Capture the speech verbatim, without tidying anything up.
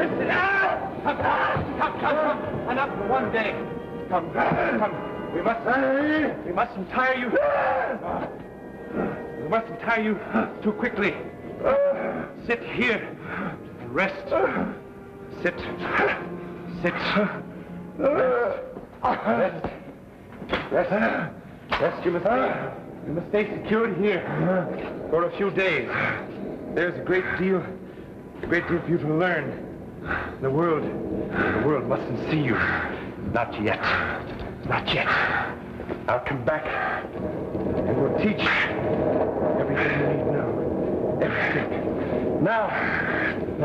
Listen. Ah! Come, come, come, come, come. Enough for one day. Come, come. We must, we mustn't tire you. We mustn't tire you too quickly. Sit here and rest. Sit. Sit. Rest. Rest. Rest. Rest. You must stay. You must stay secured here for a few days. There's a great deal, a great deal for you to learn. The world, the world mustn't see you. Not yet. Not yet. I'll come back and we'll teach everything you need to know. Everything. Now.